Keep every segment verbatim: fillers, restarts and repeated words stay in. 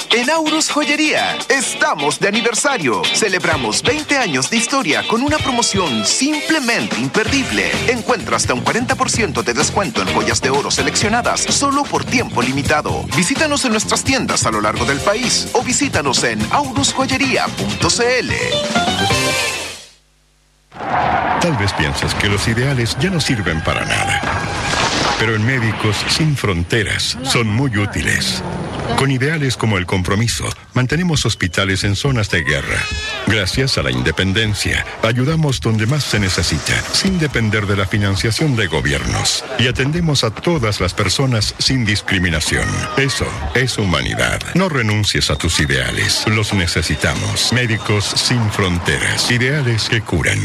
En Aurus Joyería, estamos de aniversario. Celebramos veinte años de historia con una promoción simplemente imperdible. Encuentra hasta un cuarenta por ciento de descuento en joyas de oro seleccionadas solo por tiempo limitado. Visítanos en nuestras tiendas a lo largo del país o visítanos en aurus joyería punto c l. Tal vez piensas que los ideales ya no sirven para nada. Pero en Médicos Sin Fronteras son muy útiles. Con ideales como el compromiso, mantenemos hospitales en zonas de guerra. Gracias a la independencia, ayudamos donde más se necesita, sin depender de la financiación de gobiernos. Y atendemos a todas las personas sin discriminación. Eso es humanidad. No renuncies a tus ideales. Los necesitamos. Médicos Sin Fronteras. Ideales que curan.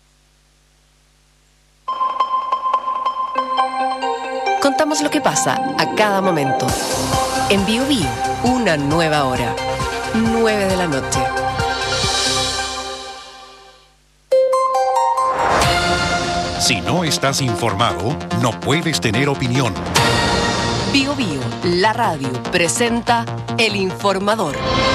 Contamos lo que pasa a cada momento. En Bio Bio, una nueva hora. nueve de la noche. Si no estás informado, no puedes tener opinión. Bio Bio, la radio, presenta El Informador.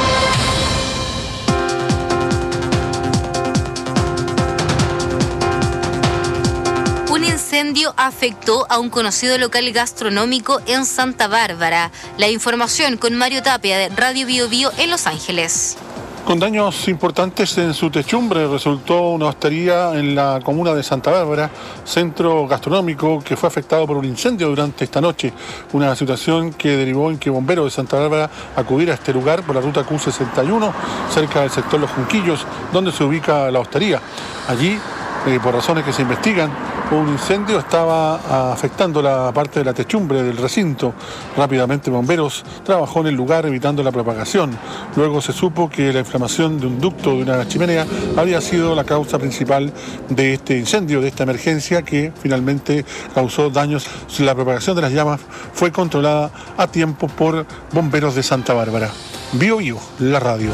Un incendio afectó a un conocido local gastronómico en Santa Bárbara. La información con Mario Tapia de Radio Bio Bio en Los Ángeles. Con daños importantes en su techumbre resultó una hostería en la comuna de Santa Bárbara, centro gastronómico que fue afectado por un incendio durante esta noche. Una situación que derivó en que bomberos de Santa Bárbara acudiera a este lugar por la ruta Q sesenta y uno, cerca del sector Los Junquillos, donde se ubica la hostería. Allí, eh, por razones que se investigan, un incendio estaba afectando la parte de la techumbre del recinto. Rápidamente bomberos trabajó en el lugar evitando la propagación. Luego se supo que la inflamación de un ducto de una chimenea había sido la causa principal de este incendio, de esta emergencia que finalmente causó daños. La propagación de las llamas fue controlada a tiempo por bomberos de Santa Bárbara. Bio Bio, la radio.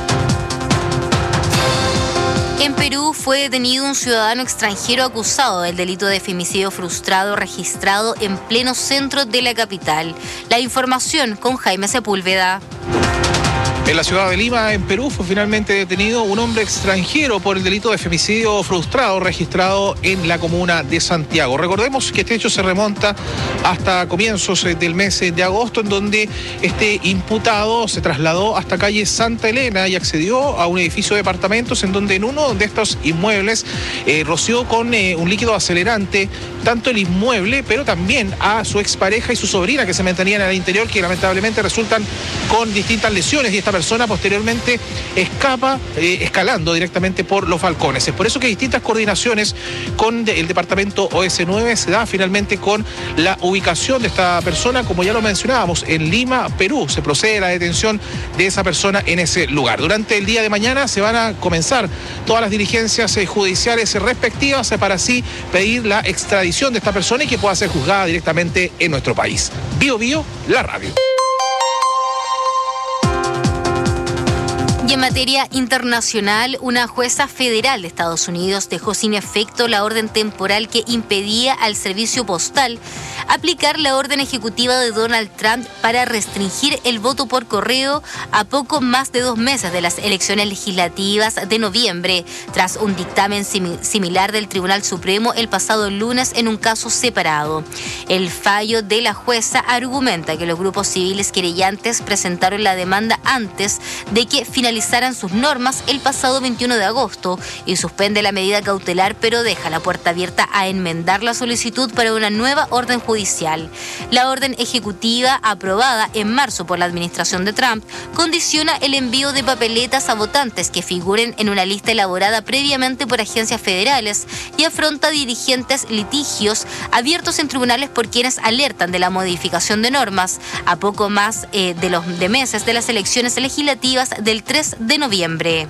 En Perú fue detenido un ciudadano extranjero acusado del delito de femicidio frustrado registrado en pleno centro de la capital. La información con Jaime Sepúlveda. En la ciudad de Lima, en Perú, fue finalmente detenido un hombre extranjero por el delito de femicidio frustrado registrado en la comuna de Santiago. Recordemos que este hecho se remonta hasta comienzos del mes de agosto, en donde este imputado se trasladó hasta calle Santa Elena y accedió a un edificio de departamentos en donde en uno de estos inmuebles eh, roció con eh, un líquido acelerante tanto el inmueble, pero también a su expareja y su sobrina que se mantenían al interior, que lamentablemente resultan con distintas lesiones, y esta persona posteriormente escapa eh, escalando directamente por los balcones. Es por eso que distintas coordinaciones con el departamento O S nueve se da finalmente con la ubicación de esta persona, como ya lo mencionábamos, en Lima, Perú. Se procede a la detención de esa persona en ese lugar. Durante el día de mañana se van a comenzar todas las diligencias eh, judiciales respectivas eh, para así pedir la extradición de esta persona y que pueda ser juzgada directamente en nuestro país. Bio Bio, la radio. Y en materia internacional, una jueza federal de Estados Unidos dejó sin efecto la orden temporal que impedía al servicio postal aplicar la orden ejecutiva de Donald Trump para restringir el voto por correo a poco más de dos meses de las elecciones legislativas de noviembre, tras un dictamen sim- similar del Tribunal Supremo el pasado lunes en un caso separado. El fallo de la jueza argumenta que los grupos civiles querellantes presentaron la demanda antes de que finalizaran sus normas el pasado veintiuno de agosto y suspende la medida cautelar, pero deja la puerta abierta a enmendar la solicitud para una nueva orden judicial. La orden ejecutiva aprobada en marzo por la administración de Trump condiciona el envío de papeletas a votantes que figuren en una lista elaborada previamente por agencias federales y afronta dirigentes litigios abiertos en tribunales por quienes alertan de la modificación de normas a poco más eh, de los de meses de las elecciones legislativas del tres de noviembre.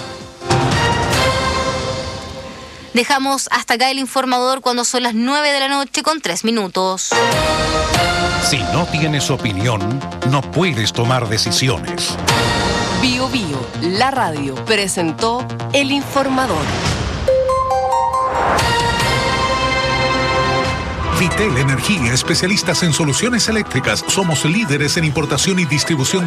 Dejamos hasta acá el informador cuando son las nueve de la noche con tres minutos. Si no tienes opinión, no puedes tomar decisiones. Bio Bio, la radio, presentó El Informador. Vitel Energía, especialistas en soluciones eléctricas. Somos líderes en importación y distribución